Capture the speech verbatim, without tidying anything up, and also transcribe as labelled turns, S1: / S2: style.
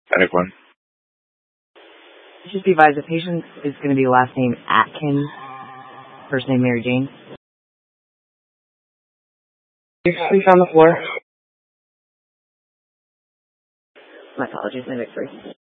S1: Medic one.
S2: Just be advised, the patient is going to be last name Atkins, first name Mary Jane.
S3: Please on the floor.
S2: My apologies, Medic three.